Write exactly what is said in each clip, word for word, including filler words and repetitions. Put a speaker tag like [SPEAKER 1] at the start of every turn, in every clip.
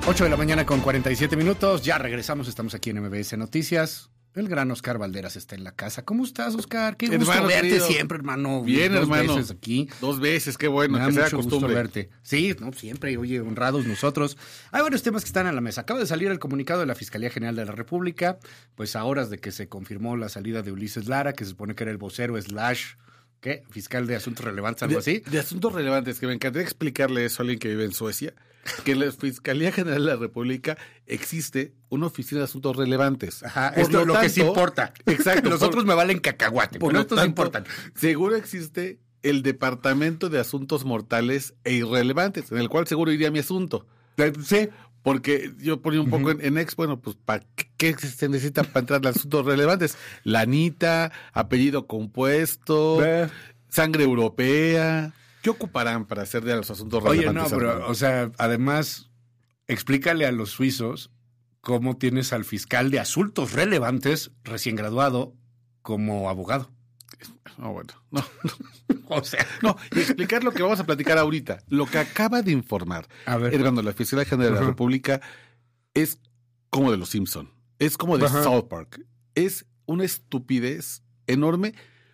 [SPEAKER 1] ocho de la mañana con cuarenta y siete minutos. Ya regresamos, estamos aquí en M B S Noticias. El gran Oscar Valderas está en la casa. ¿Cómo estás, Oscar? Qué gusto
[SPEAKER 2] hermano,
[SPEAKER 1] verte
[SPEAKER 2] querido.
[SPEAKER 1] siempre, hermano.
[SPEAKER 2] Bien,
[SPEAKER 1] Dos
[SPEAKER 2] hermano.
[SPEAKER 1] Dos veces aquí.
[SPEAKER 2] Dos veces, qué bueno,
[SPEAKER 1] Me da
[SPEAKER 2] que sea
[SPEAKER 1] mucho gusto
[SPEAKER 2] costumbre.
[SPEAKER 1] verte. Sí, no, siempre, oye, honrados nosotros. Hay varios temas que están en la mesa. Acaba de salir el comunicado de la Fiscalía General de la República, pues a horas de que se confirmó la salida de Ulises Lara, que se supone que era el vocero slash, ¿qué? Fiscal de Asuntos Relevantes, algo
[SPEAKER 2] De,
[SPEAKER 1] así.
[SPEAKER 2] de asuntos relevantes, que me encantaría explicarle eso a alguien que vive en Suecia, que en la Fiscalía General de la República existe una oficina de asuntos relevantes.
[SPEAKER 1] Ajá,
[SPEAKER 2] Por
[SPEAKER 1] esto es lo que sí importa.
[SPEAKER 2] Exacto.
[SPEAKER 1] Los
[SPEAKER 2] por-
[SPEAKER 1] otros me valen cacahuate,
[SPEAKER 2] por
[SPEAKER 1] pero
[SPEAKER 2] lo
[SPEAKER 1] estos
[SPEAKER 2] tanto,
[SPEAKER 1] importan.
[SPEAKER 2] Seguro existe el Departamento de Asuntos Mortales e Irrelevantes, en el cual seguro iría mi asunto.
[SPEAKER 1] Sí.
[SPEAKER 2] Porque yo ponía un poco en, en ex, bueno, pues ¿para qué se necesita para entrar a asuntos relevantes? Lanita, apellido compuesto,
[SPEAKER 1] Ve.
[SPEAKER 2] sangre europea. ¿Qué ocuparán para hacer de los asuntos
[SPEAKER 1] Oye,
[SPEAKER 2] relevantes?
[SPEAKER 1] no, pero,
[SPEAKER 2] hermano?
[SPEAKER 1] o sea, además, explícale a los suizos cómo tienes al fiscal de asuntos relevantes recién graduado como abogado.
[SPEAKER 2] No, bueno, no,
[SPEAKER 1] O sea,
[SPEAKER 2] no, y explicar lo que vamos a platicar ahorita. Lo que acaba de informar,
[SPEAKER 1] a ver.
[SPEAKER 2] Edgardo, la Fiscalía General de la
[SPEAKER 1] Ajá.
[SPEAKER 2] República es como de los Simpson, es como de
[SPEAKER 1] Ajá.
[SPEAKER 2] South Park, es una estupidez enorme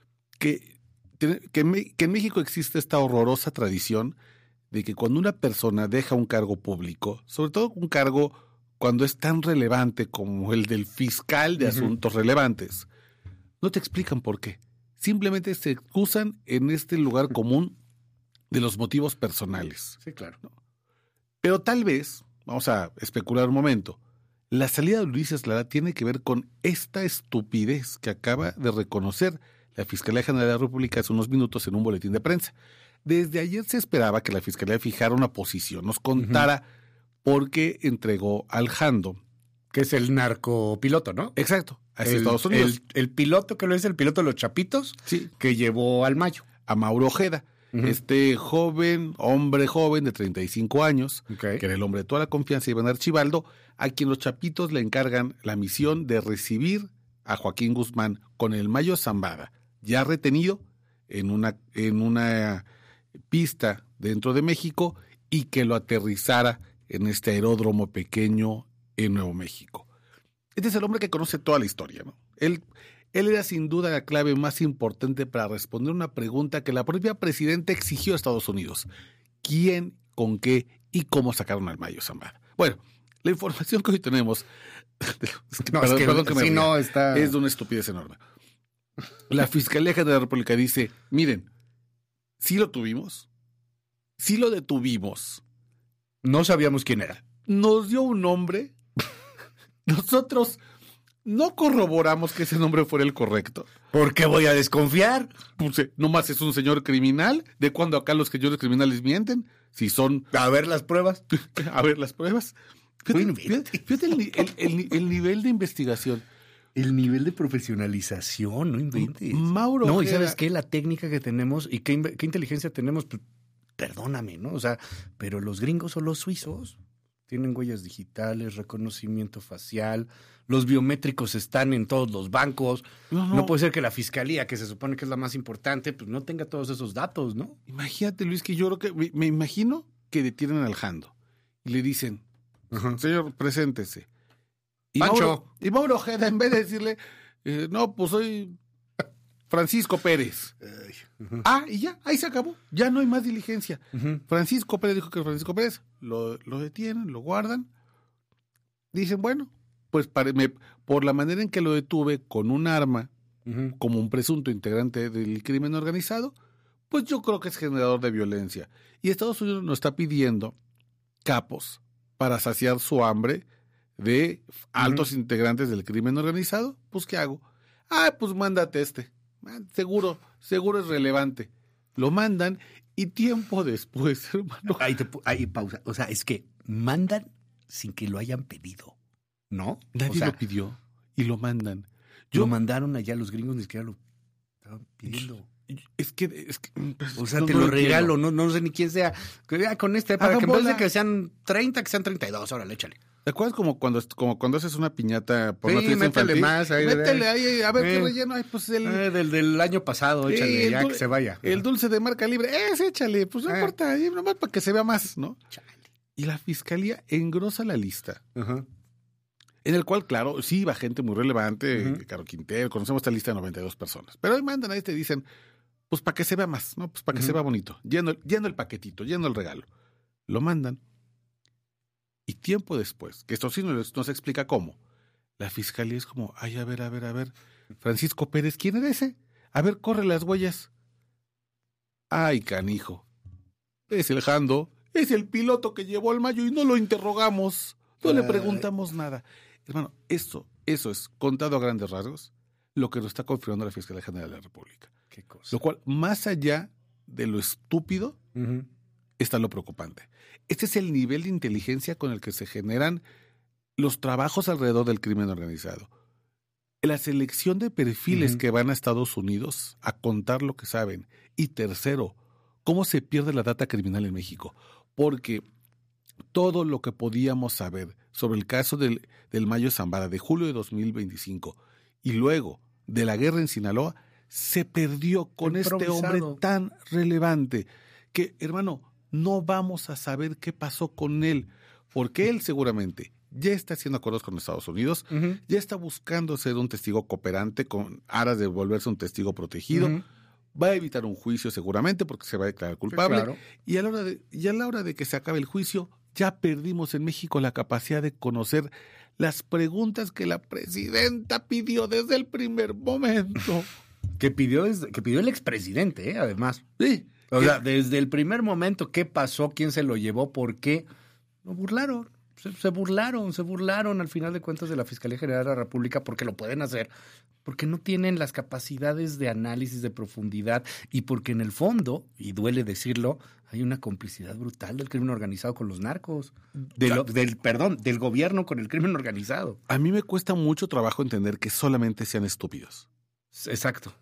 [SPEAKER 2] que, que, en Me- que en México existe esta horrorosa tradición de que cuando una persona deja un cargo público, sobre todo un cargo cuando es tan relevante como el del fiscal de
[SPEAKER 1] Ujú.
[SPEAKER 2] asuntos relevantes, no te explican por qué. Simplemente se excusan en este lugar común de los motivos personales.
[SPEAKER 1] Sí, claro.
[SPEAKER 2] Pero tal vez, vamos a especular un momento, la salida de Ulises Lara tiene que ver con esta estupidez que acaba de reconocer la Fiscalía General de la República hace unos minutos en un boletín de prensa. Desde ayer se esperaba que la Fiscalía fijara una posición, nos contara por qué entregó al Jando.
[SPEAKER 1] Que es el narcopiloto, ¿no?
[SPEAKER 2] Exacto, hacia
[SPEAKER 1] el,
[SPEAKER 2] Estados Unidos.
[SPEAKER 1] El, el piloto que lo es el piloto de los Chapitos,
[SPEAKER 2] Sí,
[SPEAKER 1] que llevó al Mayo.
[SPEAKER 2] a Mauro Ojeda.
[SPEAKER 1] Ujú.
[SPEAKER 2] Este joven, hombre joven de treinta y cinco años,
[SPEAKER 1] Ok.
[SPEAKER 2] que era el hombre de toda la confianza de Iván Archibaldo, a quien los Chapitos le encargan la misión de recibir a Joaquín Guzmán con el Mayo Zambada, ya retenido en una, en una pista dentro de México, y que lo aterrizara en este aeródromo pequeño en Nuevo México. Este es el hombre que conoce toda la historia, ¿no? Él, él era sin duda la clave más importante para responder una pregunta que la propia presidenta exigió a Estados Unidos. ¿Quién, con qué y cómo sacaron al Mayo Zambada? Bueno, la información que hoy tenemos, es que,
[SPEAKER 1] No,
[SPEAKER 2] perdón,
[SPEAKER 1] es que,
[SPEAKER 2] perdón que me
[SPEAKER 1] si
[SPEAKER 2] ría,
[SPEAKER 1] no está...
[SPEAKER 2] es de una estupidez enorme. La Fiscalía General de la República dice, miren, sí lo tuvimos, sí lo detuvimos,
[SPEAKER 1] No sabíamos quién era.
[SPEAKER 2] nos dio un nombre, nosotros no corroboramos que ese nombre fuera el correcto.
[SPEAKER 1] ¿Por qué voy a desconfiar?
[SPEAKER 2] Pues, eh, nomás es un señor criminal. ¿De cuándo acá los señores criminales mienten? Si son,
[SPEAKER 1] A ver las pruebas.
[SPEAKER 2] a ver las pruebas. Fíjate,
[SPEAKER 1] Uy,
[SPEAKER 2] fíjate- fíjate el, ni- el- el ni- el nivel de investigación.
[SPEAKER 1] El nivel de profesionalización, no inventes.
[SPEAKER 2] Mauro
[SPEAKER 1] No, y
[SPEAKER 2] Ojeda-
[SPEAKER 1] ¿sabes qué? La técnica que tenemos y qué, inve- qué inteligencia tenemos, pues, perdóname, ¿no? O sea, pero los gringos o los suizos tienen huellas digitales, reconocimiento facial, los biométricos están en todos los bancos.
[SPEAKER 2] No,
[SPEAKER 1] No,
[SPEAKER 2] no.
[SPEAKER 1] puede ser que la fiscalía, que se supone que es la más importante, pues no tenga todos esos datos, ¿no?
[SPEAKER 2] Imagínate, Luis, que yo creo que me, me imagino que detienen al Jando y le dicen, señor, preséntese. Y
[SPEAKER 1] Pancho.
[SPEAKER 2] Mauro, y Mauro Ojeda, en vez de decirle, eh, no, pues soy Francisco Pérez. Ah, y ya, ahí se acabó. Ya no hay más diligencia.
[SPEAKER 1] Ujú.
[SPEAKER 2] Francisco Pérez dijo que era Francisco Pérez. Lo, lo detienen, lo guardan. Dicen, bueno, pues pare- me- por la manera en que lo detuve con un arma,
[SPEAKER 1] Ujú.
[SPEAKER 2] como un presunto integrante del crimen organizado, pues yo creo que es generador de violencia. Y Estados Unidos nos está pidiendo capos para saciar su hambre de altos
[SPEAKER 1] Ujú.
[SPEAKER 2] integrantes del crimen organizado. Pues, ¿qué hago? Ah, pues mándate este. Ah, Seguro, seguro es relevante. Lo mandan y tiempo después, hermano.
[SPEAKER 1] Ahí, te pu- ahí pausa. O sea, es que mandan sin que lo hayan pedido, ¿no?
[SPEAKER 2] Nadie
[SPEAKER 1] o sea,
[SPEAKER 2] lo pidió y lo mandan.
[SPEAKER 1] Lo
[SPEAKER 2] Yo,
[SPEAKER 1] mandaron allá, los gringos ni siquiera lo estaban pidiendo.
[SPEAKER 2] es que, es que
[SPEAKER 1] O sea,
[SPEAKER 2] no-
[SPEAKER 1] te
[SPEAKER 2] no
[SPEAKER 1] lo
[SPEAKER 2] entiendo.
[SPEAKER 1] regalo, no, no sé ni quién sea. Que, ah, con este, para
[SPEAKER 2] Hagan
[SPEAKER 1] que en vez de
[SPEAKER 2] bola.
[SPEAKER 1] que sean treinta, que sean treinta y dos, órale, échale.
[SPEAKER 2] ¿Te acuerdas como cuando, como cuando haces una piñata por
[SPEAKER 1] Sí,
[SPEAKER 2] una fiesta
[SPEAKER 1] métele
[SPEAKER 2] infantil?
[SPEAKER 1] más ahí,
[SPEAKER 2] Métele
[SPEAKER 1] ahí.
[SPEAKER 2] ahí, a ver qué
[SPEAKER 1] Eh.
[SPEAKER 2] relleno. Ay, pues el,
[SPEAKER 1] Eh, del, del año pasado,
[SPEAKER 2] eh,
[SPEAKER 1] échale,
[SPEAKER 2] el
[SPEAKER 1] ya
[SPEAKER 2] dul-
[SPEAKER 1] que se vaya.
[SPEAKER 2] el dulce de marca libre. Ese, échale, pues no
[SPEAKER 1] Eh.
[SPEAKER 2] importa, ahí nomás para que se vea más, ¿no?
[SPEAKER 1] Chale.
[SPEAKER 2] Y la fiscalía engrosa la lista,
[SPEAKER 1] Ajá.
[SPEAKER 2] en el cual, claro, sí iba gente muy relevante,
[SPEAKER 1] Ujú.
[SPEAKER 2] Caro Quintero, conocemos esta lista de noventa y dos personas, pero ahí mandan a este y dicen, pues para que se vea más, ¿no? Pues para que
[SPEAKER 1] Ujú.
[SPEAKER 2] se vea bonito, lleno, lleno el paquetito, lleno el regalo. Lo mandan. Y tiempo después, que esto sí nos, nos explica cómo, la fiscalía es como, ay, a ver, a ver, a ver, Francisco Pérez, ¿quién era ese? A ver, corre las huellas. Ay, canijo, es el Jando, es el piloto que llevó al Mayo y no lo interrogamos, no le
[SPEAKER 1] Ay.
[SPEAKER 2] preguntamos nada. Hermano, esto, eso es, contado a grandes rasgos, lo que nos está confirmando la Fiscalía General de la República.
[SPEAKER 1] Qué cosa.
[SPEAKER 2] Lo cual, más allá de lo estúpido,
[SPEAKER 1] Ujú.
[SPEAKER 2] está lo preocupante. Este es el nivel de inteligencia con el que se generan los trabajos alrededor del crimen organizado. La selección de perfiles
[SPEAKER 1] Ujú.
[SPEAKER 2] que van a Estados Unidos a contar lo que saben. Y tercero, cómo se pierde la data criminal en México. Porque todo lo que podíamos saber sobre el caso del, del Mayo Zambada de julio de dos mil veinticinco y luego de la guerra en Sinaloa se perdió con este hombre
[SPEAKER 1] Improvisado.
[SPEAKER 2] tan relevante que, hermano, no vamos a saber qué pasó con él, porque él seguramente ya está haciendo acuerdos con Estados Unidos,
[SPEAKER 1] Ujú.
[SPEAKER 2] ya está buscando ser un testigo cooperante con aras de volverse un testigo protegido,
[SPEAKER 1] Ujú.
[SPEAKER 2] va a evitar un juicio seguramente porque se va a declarar culpable,
[SPEAKER 1] claro.
[SPEAKER 2] y, a la hora de, y a la hora de que se acabe el juicio, ya perdimos en México la capacidad de conocer las preguntas que la presidenta pidió desde el primer momento.
[SPEAKER 1] Que pidió, desde- que pidió el expresidente, ¿eh? Además.
[SPEAKER 2] Sí,
[SPEAKER 1] O
[SPEAKER 2] que-
[SPEAKER 1] sea, desde el primer momento, ¿qué pasó? ¿Quién se lo llevó? ¿Por qué? Lo burlaron. Se, se burlaron, se burlaron al final de cuentas de la Fiscalía General de la República porque lo pueden hacer, porque no tienen las capacidades de análisis de profundidad y porque en el fondo, y duele decirlo, hay una complicidad brutal del crimen organizado con los narcos. De lo- del, perdón, del gobierno con el crimen organizado.
[SPEAKER 2] a mí me cuesta mucho trabajo entender que solamente sean estúpidos.
[SPEAKER 1] Exacto.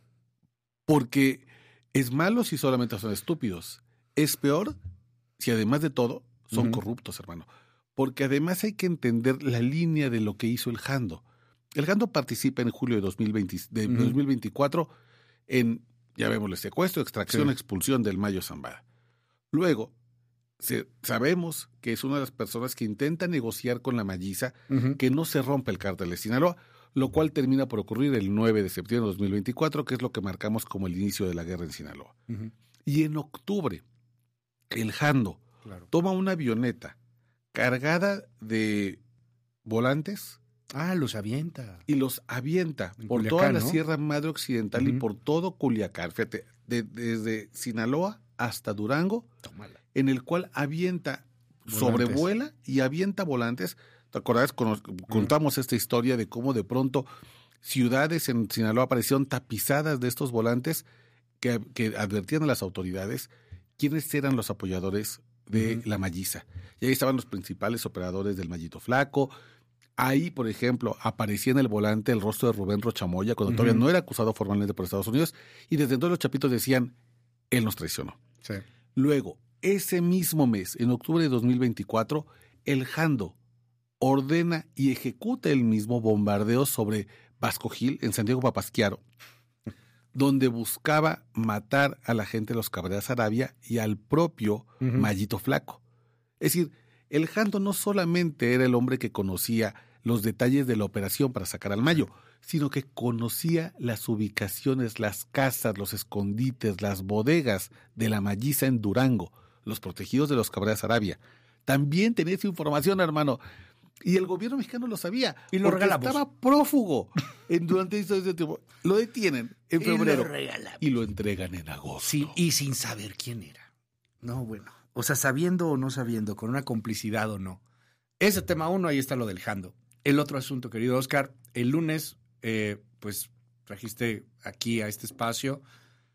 [SPEAKER 2] Porque es malo si solamente son estúpidos. Es peor si además de todo son
[SPEAKER 1] Ujú.
[SPEAKER 2] corruptos, hermano. Porque además hay que entender la línea de lo que hizo el Jando. El Jando participa en julio de, dos mil veinte, de
[SPEAKER 1] Ujú.
[SPEAKER 2] dos mil veinticuatro en, ya vemos, el secuestro, extracción,
[SPEAKER 1] Sí.
[SPEAKER 2] expulsión del Mayo Zambada. Luego, se- sabemos que es una de las personas que intenta negociar con la Malliza
[SPEAKER 1] Ujú.
[SPEAKER 2] que no se rompa el cártel de Sinaloa, lo cual termina por ocurrir el nueve de septiembre de dos mil veinticuatro, que es lo que marcamos como el inicio de la guerra en Sinaloa.
[SPEAKER 1] Ujú.
[SPEAKER 2] Y en octubre, el Jando
[SPEAKER 1] Claro.
[SPEAKER 2] toma una avioneta cargada de volantes
[SPEAKER 1] Ah, los avienta.
[SPEAKER 2] y los avienta
[SPEAKER 1] En
[SPEAKER 2] por
[SPEAKER 1] Culiacán,
[SPEAKER 2] toda la
[SPEAKER 1] ¿no?
[SPEAKER 2] Sierra Madre Occidental y
[SPEAKER 1] Ujú.
[SPEAKER 2] por todo Culiacán, fíjate, de- desde Sinaloa hasta Durango,
[SPEAKER 1] Tómala.
[SPEAKER 2] en el cual avienta,
[SPEAKER 1] Volantes.
[SPEAKER 2] sobrevuela y avienta volantes. ¿Te acuerdas? Cono- Contamos esta historia de cómo de pronto ciudades en Sinaloa aparecieron tapizadas de estos volantes que, que advertían a las autoridades quiénes eran los apoyadores de
[SPEAKER 1] Ujú.
[SPEAKER 2] la Malliza. Y ahí estaban los principales operadores del Mallito Flaco. Ahí, por ejemplo, aparecía en el volante el rostro de Rubén Rochamoya cuando
[SPEAKER 1] Ujú.
[SPEAKER 2] todavía no era acusado formalmente por Estados Unidos. Y desde entonces los chapitos decían, él nos traicionó.
[SPEAKER 1] Sí.
[SPEAKER 2] Luego, ese mismo mes, en octubre de dos mil veinticuatro, el Jando ordena y ejecuta el mismo bombardeo sobre Vasco Gil en Santiago Papasquiaro, donde buscaba matar a la gente de los Cabreras Arabia y al propio
[SPEAKER 1] Ujú.
[SPEAKER 2] Mallito Flaco. Es decir, el Jando no solamente era el hombre que conocía los detalles de la operación para sacar al Mayo, sino que conocía las ubicaciones, las casas, los escondites, las bodegas de la Malliza en Durango, los protegidos de los Cabreras Arabia. También tenía esa información, hermano. Y el gobierno mexicano lo sabía.
[SPEAKER 1] Y lo
[SPEAKER 2] porque
[SPEAKER 1] regalamos.
[SPEAKER 2] estaba prófugo en, durante ese tiempo. Lo detienen en
[SPEAKER 1] Y lo
[SPEAKER 2] febrero
[SPEAKER 1] regalamos.
[SPEAKER 2] y lo entregan en agosto.
[SPEAKER 1] Sí, y sin saber quién era. No, bueno. O sea, sabiendo o no sabiendo, con una complicidad o no. Ese tema uno, ahí está lo del Jando. El otro asunto, querido Oscar, el lunes, eh, pues trajiste aquí a este espacio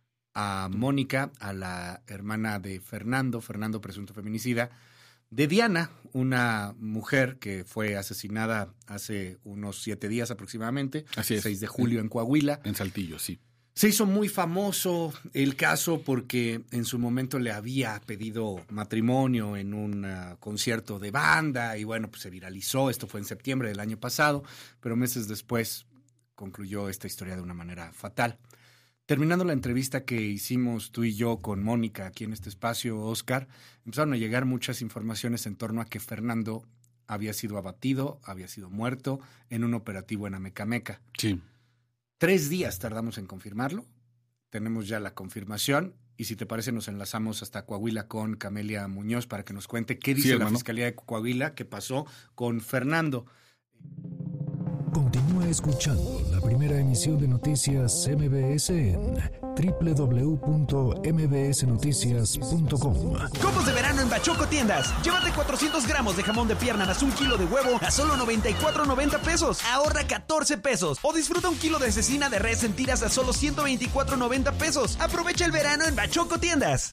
[SPEAKER 1] a Mónica, a la hermana de Fernando, Fernando presunto feminicida, de Diana, una mujer que fue asesinada hace unos siete días aproximadamente,
[SPEAKER 2] Así es.
[SPEAKER 1] seis de julio en Coahuila.
[SPEAKER 2] En Saltillo, sí.
[SPEAKER 1] Se hizo muy famoso el caso porque en su momento le había pedido matrimonio en un uh, concierto de banda y bueno, pues se viralizó. Esto fue en septiembre del año pasado, pero meses después concluyó esta historia de una manera fatal. Terminando la entrevista que hicimos tú y yo con Mónica aquí en este espacio, Oscar, empezaron a llegar muchas informaciones en torno a que Fernando había sido abatido, había sido muerto en un operativo en Amecameca.
[SPEAKER 2] Sí.
[SPEAKER 1] Tres días tardamos en confirmarlo. Tenemos ya la confirmación. Y si te parece, nos enlazamos hasta Coahuila con Camelia Muñoz para que nos cuente qué dice sí, la Fiscalía de Coahuila que pasó con Fernando.
[SPEAKER 3] Continúa escuchando la primera emisión de Noticias M B S en doble u doble u doble u punto m b s noticias punto com.
[SPEAKER 4] Combos de verano en Bachoco Tiendas. Llévate cuatrocientos gramos de jamón de pierna más un kilo de huevo a solo noventa y cuatro noventa pesos. Ahorra catorce pesos. O disfruta un kilo de cecina de res en tiras a solo ciento veinticuatro noventa pesos. Aprovecha el verano en Bachoco Tiendas.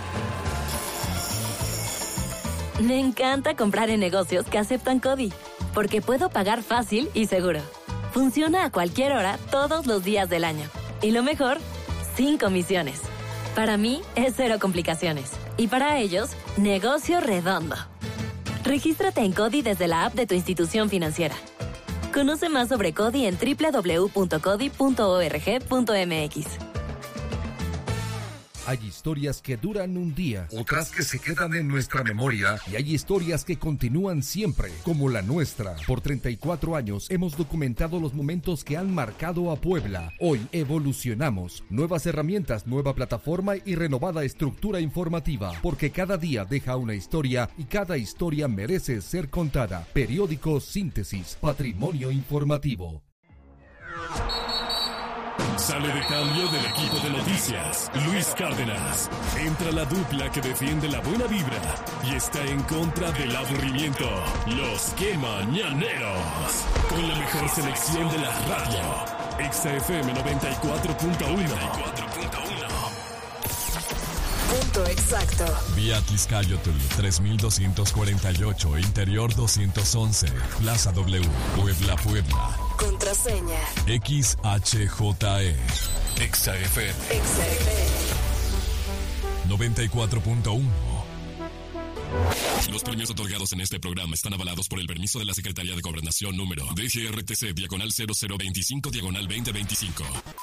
[SPEAKER 5] Me encanta comprar en negocios que aceptan CODI, porque puedo pagar fácil y seguro. Funciona a cualquier hora, todos los días del año. Y lo mejor, sin comisiones. Para mí, es cero complicaciones. Y para ellos, negocio redondo. Regístrate en CODI desde la app de tu institución financiera. Conoce más sobre CODI en doble u doble u doble u punto codi punto org punto m x.
[SPEAKER 6] Hay historias que duran un día, otras que se quedan en nuestra memoria, y hay historias que continúan siempre, como la nuestra. Por treinta y cuatro años hemos documentado los momentos que han marcado a Puebla. Hoy evolucionamos. Nuevas herramientas, nueva plataforma y renovada estructura informativa, porque cada día deja una historia y cada historia merece ser contada. Periódico Síntesis, Patrimonio Informativo.
[SPEAKER 7] Sale de cambio del equipo de noticias, Luis Cárdenas. Entra la dupla que defiende la buena vibra y está en contra del aburrimiento. Los Que Mañaneros. Con la mejor selección de la radio. Exa F M noventa y cuatro punto uno.
[SPEAKER 8] Punto exacto.
[SPEAKER 7] Vía Tizcayotl tres mil doscientos cuarenta y ocho, Interior doscientos once, Plaza W, Puebla, Puebla.
[SPEAKER 8] Contraseña
[SPEAKER 7] X H J E. Exa F M.
[SPEAKER 8] Exa F M
[SPEAKER 7] noventa y cuatro punto uno. Los premios otorgados en este programa están avalados por el permiso de la Secretaría de Gobernación número D G R T C diagonal cero cero veinticinco diagonal veinte veinticinco.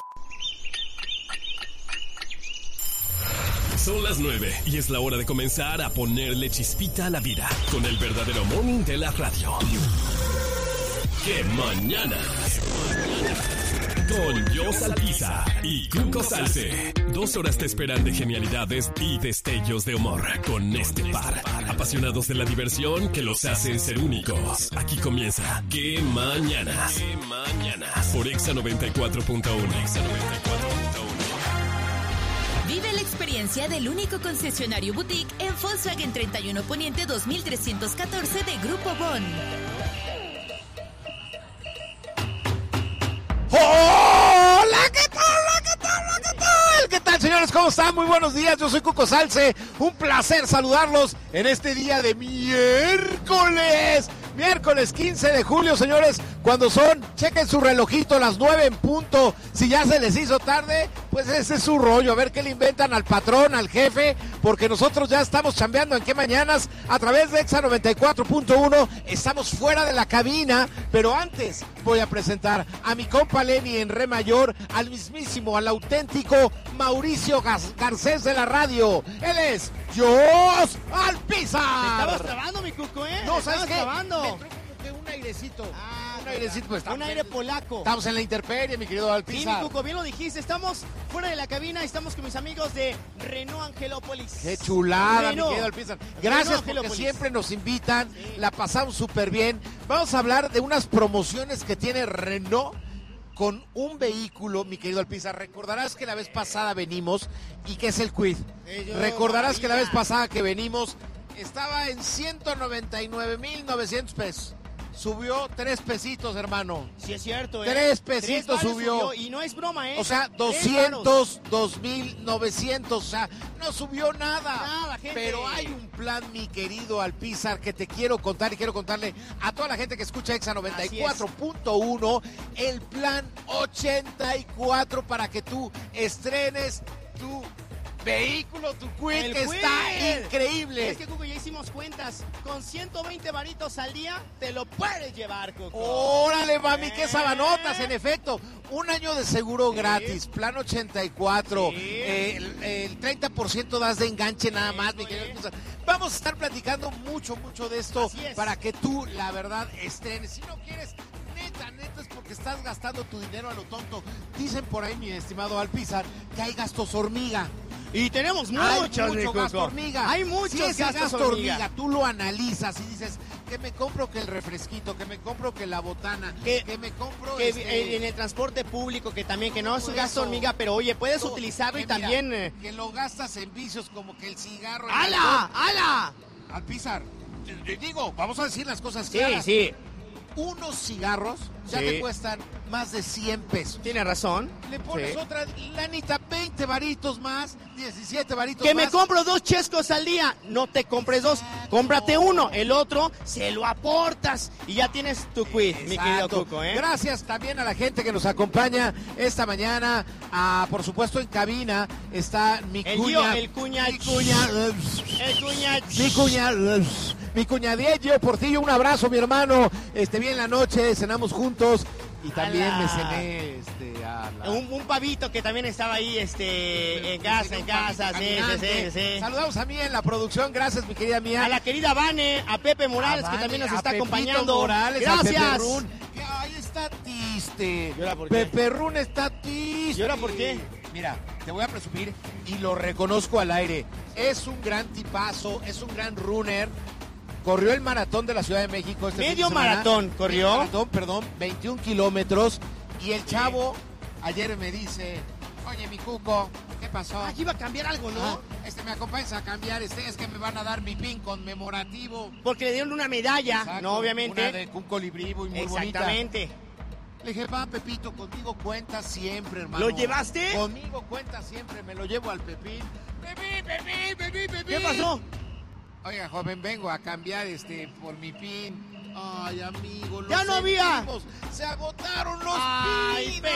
[SPEAKER 7] Son las nueve y es la hora de comenzar a ponerle chispita a la vida con el verdadero morning de la radio. ¡Que mañanas! Con Jos Alpiza y Cuco Salce. Dos horas te esperan de genialidades y destellos de humor con este par. Apasionados de la diversión que los hacen ser únicos. Aquí comienza ¡Que mañanas! ¡Que mañanas! Por Exa noventa y cuatro punto uno. Exa noventa y cuatro punto uno.
[SPEAKER 9] Vive la experiencia del único concesionario boutique en Volkswagen treinta y uno Poniente dos mil trescientos catorce de Grupo Bon.
[SPEAKER 10] ¡Hola! ¿Qué tal? Hola, ¿qué tal? Hola, ¿qué tal? ¿Qué tal, señores? ¿Cómo están? Muy buenos días. Yo soy Cuco Salce. Un placer saludarlos en este día de miércoles. Miércoles quince de julio, señores, cuando son, chequen su relojito, las nueve en punto. Si ya se les hizo tarde, pues ese es su rollo. A ver qué le inventan al patrón, al jefe, porque nosotros ya estamos chambeando en Qué Mañanas a través de Exa noventa y cuatro punto uno. Estamos fuera de la cabina, pero antes voy a presentar a mi compa Lenny en re mayor, al mismísimo, al auténtico Mauricio Garcés de la radio. Él es Jos Alpiza.
[SPEAKER 11] Te estabas trabando, mi Cuco, ¿eh?
[SPEAKER 10] No, ¿sabes qué?
[SPEAKER 11] Trabando.
[SPEAKER 10] Me entró como que un airecito. Ah, un airecito. Pues,
[SPEAKER 11] un aire polaco.
[SPEAKER 10] Estamos en la intemperie, mi querido Alpiza.
[SPEAKER 11] Sí, mi Cuco, bien lo dijiste. Estamos fuera de la cabina. Estamos con mis amigos de Renault Angelópolis.
[SPEAKER 10] Qué chulada,
[SPEAKER 11] Renault.
[SPEAKER 10] mi querido Alpiza. Gracias porque siempre nos invitan. Sí. La pasamos súper bien. Vamos a hablar de unas promociones que tiene Renault con un vehículo, mi querido Alpiza. Recordarás que la vez pasada venimos y que es el Kwid. Sí, Recordarás que la vez pasada que venimos estaba en ciento noventa y nueve mil novecientos pesos. Subió tres pesitos, hermano.
[SPEAKER 11] Sí, es cierto, ¿eh?
[SPEAKER 10] Tres pesitos
[SPEAKER 11] tres
[SPEAKER 10] subió.
[SPEAKER 11] subió. Y no es broma, ¿eh?
[SPEAKER 10] O sea, doscientos dos mil novecientos. O sea, no subió nada.
[SPEAKER 11] Nada, gente.
[SPEAKER 10] Pero hay un plan, mi querido Alpizar, que te quiero contar y quiero contarle a toda la gente que escucha Exa noventa y cuatro punto uno. El plan ochenta y cuatro para que tú estrenes tu vehículo, tu Kwid,
[SPEAKER 11] El
[SPEAKER 10] que
[SPEAKER 11] Kwid.
[SPEAKER 10] está increíble.
[SPEAKER 11] Es que, Cuco, ya hicimos cuentas. Con ciento veinte varitos al día, te lo puedes llevar, Cuco.
[SPEAKER 10] Órale, mami, qué
[SPEAKER 11] Eh.
[SPEAKER 10] sabanotas, en efecto. Un año de seguro
[SPEAKER 11] Sí.
[SPEAKER 10] gratis, plan ochenta y cuatro,
[SPEAKER 11] Sí.
[SPEAKER 10] eh, el, el treinta por ciento das de enganche nada más, mi querido Cruzan. Vamos a estar platicando mucho, mucho de esto
[SPEAKER 11] Así es.
[SPEAKER 10] para que tú, la verdad, estrenes. Si no quieres, neta, neta, es porque estás gastando tu dinero a lo tonto. Dicen por ahí, mi estimado Alpizar, que hay gastos hormiga.
[SPEAKER 11] Y tenemos
[SPEAKER 10] Hay
[SPEAKER 11] muchos, mi
[SPEAKER 10] mucho
[SPEAKER 11] Cuco.
[SPEAKER 10] gasto hormiga.
[SPEAKER 11] Hay muchos
[SPEAKER 10] Si ese
[SPEAKER 11] gastos
[SPEAKER 10] gasto
[SPEAKER 11] hormiga.
[SPEAKER 10] hormiga, tú lo analizas y dices que me compro que el refresquito, que me compro que la botana,
[SPEAKER 11] Que-
[SPEAKER 10] que, me compro
[SPEAKER 11] Que
[SPEAKER 10] este,
[SPEAKER 11] en el transporte público, que también, que no es un
[SPEAKER 10] Todo
[SPEAKER 11] gasto
[SPEAKER 10] eso.
[SPEAKER 11] hormiga, pero oye, puedes
[SPEAKER 10] todo,
[SPEAKER 11] utilizarlo
[SPEAKER 10] que
[SPEAKER 11] y
[SPEAKER 10] mira,
[SPEAKER 11] también... eh,
[SPEAKER 10] que lo gastas en vicios como que el cigarro. el
[SPEAKER 11] ¡Hala!
[SPEAKER 10] alcohol.
[SPEAKER 11] ¡Hala!
[SPEAKER 10] Alpizar, te- te digo, vamos a decir las cosas
[SPEAKER 11] Sí,
[SPEAKER 10] claras.
[SPEAKER 11] sí,
[SPEAKER 10] Unos cigarros ya
[SPEAKER 11] Sí.
[SPEAKER 10] te cuestan más de cien pesos.
[SPEAKER 11] tiene razón.
[SPEAKER 10] Le pones
[SPEAKER 11] Sí.
[SPEAKER 10] otra lanita, veinte varitos más, diecisiete varitos
[SPEAKER 11] Que
[SPEAKER 10] más.
[SPEAKER 11] me compro dos chescos al día. No te compres dos, cómprate uno. El otro se lo aportas y ya tienes tu Kwid, mi querido
[SPEAKER 10] Exacto.
[SPEAKER 11] Cuco, ¿eh?
[SPEAKER 10] Gracias también a la gente que nos acompaña esta mañana. Ah, por supuesto, en cabina está mi
[SPEAKER 11] El
[SPEAKER 10] cuña.
[SPEAKER 11] Gio, el cuña.
[SPEAKER 10] Mi cuña.
[SPEAKER 11] El cuña.
[SPEAKER 10] Mi cuña. Mi cuña Diego Portillo, un abrazo, mi hermano. Este, bien la noche, cenamos juntos. Y también
[SPEAKER 11] Ala.
[SPEAKER 10] me cené este, a la...
[SPEAKER 11] Un, un pavito que también estaba ahí este, en casa, en casa, sí, sí, sí, sí.
[SPEAKER 10] Saludamos a mí en la producción, gracias mi querida mía.
[SPEAKER 11] A la querida Vane, a Pepe Morales,
[SPEAKER 10] A
[SPEAKER 11] que
[SPEAKER 10] Vane,
[SPEAKER 11] también nos
[SPEAKER 10] a
[SPEAKER 11] está
[SPEAKER 10] Pepito
[SPEAKER 11] acompañando.
[SPEAKER 10] Morales, a
[SPEAKER 11] Gracias.
[SPEAKER 10] Peperrún. Que ahí está triste.
[SPEAKER 11] ¿Y ahora por qué?
[SPEAKER 10] Peperrún está triste.
[SPEAKER 11] ¿Y ahora por qué?
[SPEAKER 10] Mira, te voy a presumir y lo reconozco al aire. Es un gran tipazo, es un gran runner. Corrió el maratón de la Ciudad de México este fin de
[SPEAKER 11] Medio
[SPEAKER 10] semana.
[SPEAKER 11] maratón, corrió.
[SPEAKER 10] Medio maratón, perdón, veintiún kilómetros. Y el chavo ayer me dice, oye, mi Cuco, ¿qué pasó?
[SPEAKER 11] Aquí iba a cambiar algo, ¿no?
[SPEAKER 10] Ah, este, me acompañas a cambiar, este, es que me van a dar mi pin conmemorativo.
[SPEAKER 11] Porque le dieron una medalla,
[SPEAKER 10] Exacto,
[SPEAKER 11] ¿no? Obviamente.
[SPEAKER 10] Una de un colibrí muy, muy bonita.
[SPEAKER 11] Exactamente.
[SPEAKER 10] Le dije, va, Pepito, contigo cuenta siempre, hermano.
[SPEAKER 11] ¿Lo llevaste?
[SPEAKER 10] Conmigo cuenta siempre, me lo llevo al Pepín. Pepín, Pepín, Pepín, Pepín.
[SPEAKER 11] ¿Qué pasó?
[SPEAKER 10] Oiga, joven, vengo a cambiar este por mi pin. Ay, amigo, lo
[SPEAKER 11] ¡Ya no había!
[SPEAKER 10] sentimos. Se agotaron los
[SPEAKER 11] ¡Ay,
[SPEAKER 10] pinos.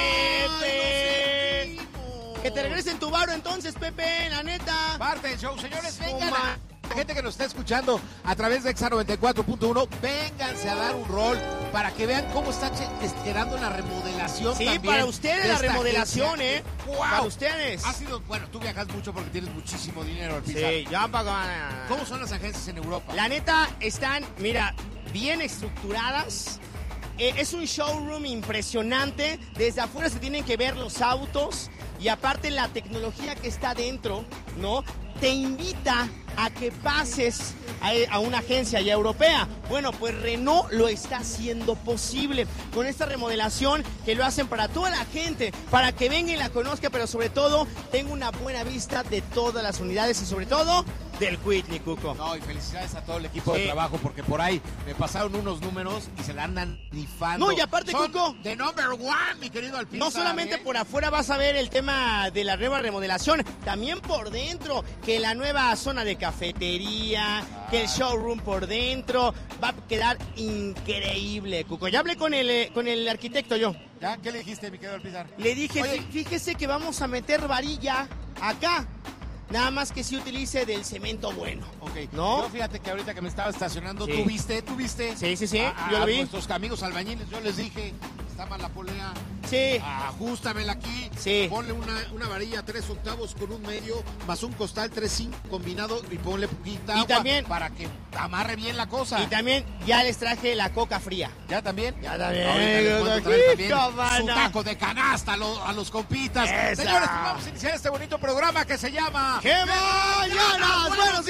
[SPEAKER 11] Pepe!
[SPEAKER 10] Ay, lo sentimos.
[SPEAKER 11] Que te regresen tu varo entonces, Pepe, la neta.
[SPEAKER 10] Parte del show, señores,
[SPEAKER 11] No
[SPEAKER 10] vengan.
[SPEAKER 11] ma-
[SPEAKER 10] La gente que nos está escuchando a través de Exa noventa y cuatro punto uno, vénganse a dar un rol para que vean cómo está che- esperando la remodelación.
[SPEAKER 11] Sí,
[SPEAKER 10] también
[SPEAKER 11] para ustedes
[SPEAKER 10] de
[SPEAKER 11] la
[SPEAKER 10] esta
[SPEAKER 11] remodelación,
[SPEAKER 10] agencia.
[SPEAKER 11] ¿eh?
[SPEAKER 10] ¡Guau!
[SPEAKER 11] Para ustedes.
[SPEAKER 10] Ha sido, bueno, tú viajas mucho porque tienes muchísimo dinero al pisar.
[SPEAKER 11] Sí, ya para...
[SPEAKER 10] ¿Cómo son las agencias en Europa?
[SPEAKER 11] La neta, están, mira, bien estructuradas. Eh, es un showroom impresionante. Desde afuera se tienen que ver los autos. Y aparte la tecnología que está dentro, ¿no? Te invita a que pases a, a una agencia ya europea. Bueno, pues Renault lo está haciendo posible con esta remodelación que lo hacen para toda la gente, para que venga y la conozca, pero sobre todo tenga una buena vista de todas las unidades y sobre todo del Kwid, mi Cuco.
[SPEAKER 10] No, y felicidades a todo el equipo
[SPEAKER 11] Sí.
[SPEAKER 10] de trabajo porque por ahí me pasaron unos números y se la andan rifando.
[SPEAKER 11] No, y aparte,
[SPEAKER 10] Son
[SPEAKER 11] Cuco,
[SPEAKER 10] de number one, mi querido Alpizar.
[SPEAKER 11] no solamente
[SPEAKER 10] ¿eh?
[SPEAKER 11] por afuera vas a ver el tema de la nueva remodelación, también por dentro, que la nueva zona de cafetería, que el showroom por dentro, va a quedar increíble, Cuco. Ya hablé con el, eh, con el arquitecto yo.
[SPEAKER 10] ¿Ya? ¿Qué le dijiste, mi querido Alpizar?
[SPEAKER 11] Le dije,
[SPEAKER 10] Oye.
[SPEAKER 11] "Fí- fíjese que vamos a meter varilla acá, nada más que si utilice del cemento bueno.
[SPEAKER 10] Ok,
[SPEAKER 11] ¿No?
[SPEAKER 10] yo fíjate que ahorita que me estaba estacionando,
[SPEAKER 11] Sí.
[SPEAKER 10] ¿tú viste? ¿Tú viste?
[SPEAKER 11] Sí, sí, sí,
[SPEAKER 10] A,
[SPEAKER 11] yo lo
[SPEAKER 10] a
[SPEAKER 11] vi.
[SPEAKER 10] nuestros amigos albañiles, yo les dije, está mal la polea,
[SPEAKER 11] Sí,
[SPEAKER 10] ajustamela aquí,
[SPEAKER 11] Sí.
[SPEAKER 10] ponle una, una varilla tres octavos con un medio, más un costal tres cinco combinado y ponle poquita
[SPEAKER 11] Y
[SPEAKER 10] agua
[SPEAKER 11] también-
[SPEAKER 10] para que amarre bien la cosa.
[SPEAKER 11] y también ya les traje la coca fría.
[SPEAKER 10] ¿Ya también?
[SPEAKER 11] Ya también.
[SPEAKER 10] Ahorita les mando traer también
[SPEAKER 11] Cabana.
[SPEAKER 10] su taco de canasta a, lo- a los compitas.
[SPEAKER 11] Esa.
[SPEAKER 10] Señores, pues vamos a iniciar este bonito programa que se llama...
[SPEAKER 11] ¡Qué mañanas! ¡Buenos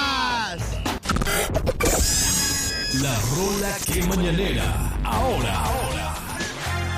[SPEAKER 11] días!
[SPEAKER 7] La rola que mañanera. Ahora,